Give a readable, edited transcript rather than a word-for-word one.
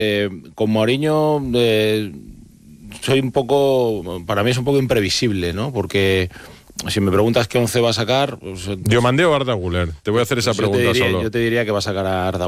Con Mourinho para mí es un poco imprevisible, ¿no? Porque si me preguntas qué 11 va a sacar... Pues, Diomandé o Arda Güler, te voy a hacer esa pregunta solo. Yo te diría que va a sacar a Arda